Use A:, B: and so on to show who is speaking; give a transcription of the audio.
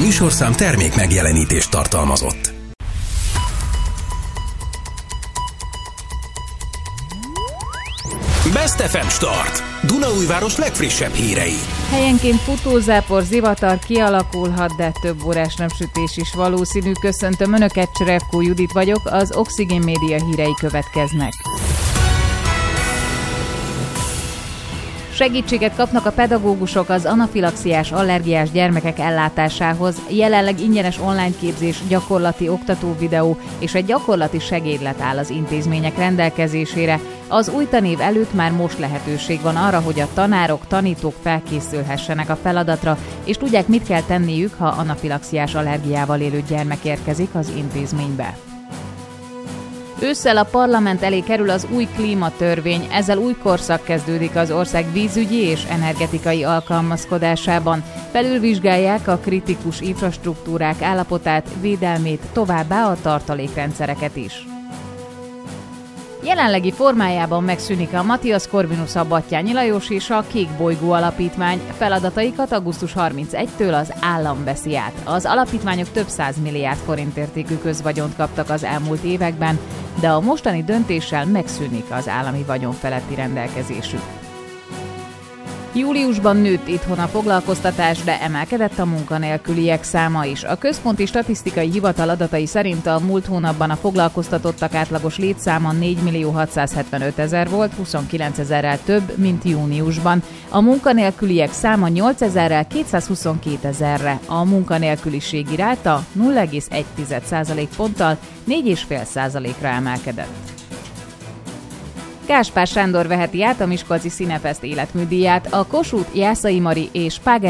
A: műsorszám termék megjelenítést tartalmazott. Best FM Start. Dunaújváros legfrissebb hírei.
B: Helyenként futózápor, zivatar kialakulhat, de több órás napsütés is valószínű. Köszöntöm Önöket, Cserevkó Judit vagyok, az Oxigén Média hírei következnek. Segítséget kapnak a pedagógusok az anafilaxiás allergiás gyermekek ellátásához. Jelenleg ingyenes online képzés, gyakorlati oktatóvideó és egy gyakorlati segédlet áll az intézmények rendelkezésére. Az új tanév előtt már most lehetőség van arra, hogy a tanárok, tanítók felkészülhessenek a feladatra, és tudják, mit kell tenniük, ha anafilaxiás allergiával élő gyermek érkezik az intézménybe. Ősszel a parlament elé kerül az új klímatörvény, ezzel új korszak kezdődik az ország vízügyi és energetikai alkalmazkodásában. Felülvizsgálják a kritikus infrastruktúrák állapotát, védelmét, továbbá a tartalékrendszereket is. Jelenlegi formájában megszűnik a Matthias Corvinus, a Batthyány Lajos és a Kék Bolygó Alapítvány. Feladataikat augusztus 31-től az állam veszi át. Az alapítványok több 100 milliárd forint értékű közvagyont kaptak az elmúlt években, de a mostani döntéssel megszűnik az állami vagyon feletti rendelkezésük. Júliusban nőtt itthon a foglalkoztatás, de emelkedett a munkanélküliek száma is. A Központi Statisztikai Hivatal adatai szerint a múlt hónapban a foglalkoztatottak átlagos létszáma 4.675.000 volt, 29.000-rel több, mint júniusban. A munkanélküliek száma 8.000-rel 222.000-re. A munkanélküliségi ráta 0,1% ponttal 4,5%-ra emelkedett. Gáspár Sándor veheti át a Miskolci Színefest életműdíját. A Kossuth, Jászai Mari és Páger